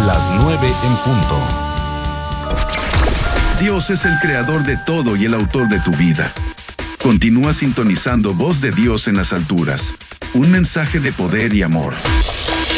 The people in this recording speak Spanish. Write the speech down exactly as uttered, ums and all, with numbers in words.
las nueve en punto. Dios es el creador de todo y el autor de tu vida. Continúa sintonizando Voz de Dios en las alturas. Un mensaje de poder y amor.